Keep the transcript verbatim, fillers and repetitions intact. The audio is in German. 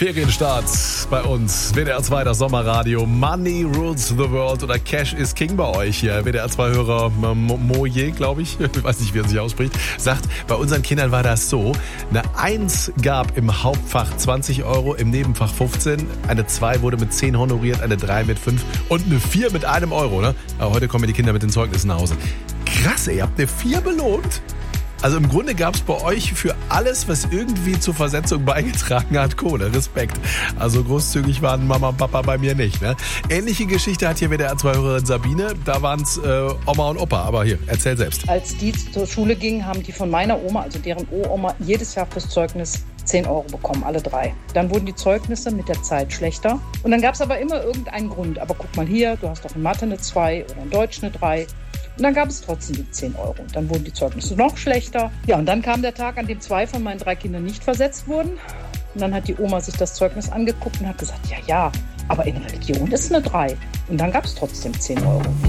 Ferienstart bei uns. W D R zwei, das Sommerradio. Money rules the world oder Cash is King bei euch hier. W D R zwei-Hörer Mo- Moje, glaube ich, ich weiß nicht, wie er sich ausspricht, sagt, bei unseren Kindern war das so, eine eins gab im Hauptfach zwanzig Euro, im Nebenfach fünfzehn, eine zwei wurde mit zehn honoriert, eine drei mit fünf und eine vier mit einem Euro. Ne? Aber heute kommen die Kinder mit den Zeugnissen nach Hause. Krass, ey, ihr habt eine vier belohnt? Also im Grunde gab es bei euch für alles, was irgendwie zur Versetzung beigetragen hat, Kohle. Respekt. Also großzügig waren Mama und Papa bei mir nicht. Ne? Ähnliche Geschichte hat hier W D R zwei-Hörerin Sabine. Da waren es äh, Oma und Opa. Aber hier, erzähl selbst. Als die zur Schule gingen, haben die von meiner Oma, also deren Uroma, jedes Jahr fürs Zeugnis zehn Euro bekommen, alle drei. Dann wurden die Zeugnisse mit der Zeit schlechter. Und dann gab es aber immer irgendeinen Grund. Aber guck mal hier, du hast doch in Mathe eine zwei oder in Deutsch eine drei. Und dann gab es trotzdem die zehn Euro. Dann wurden die Zeugnisse noch schlechter. Ja, und dann kam der Tag, an dem zwei von meinen drei Kindern nicht versetzt wurden. Und dann hat die Oma sich das Zeugnis angeguckt und hat gesagt, ja, ja, aber in Religion ist eine drei. Und dann gab es trotzdem zehn Euro.